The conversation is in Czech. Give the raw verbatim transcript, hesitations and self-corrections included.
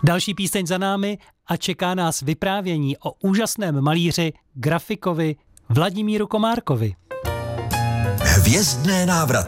Další píseň za námi a čeká nás vyprávění o úžasném malíři, grafikovi Vladimíru Komárkovi. Hvězdné návraty.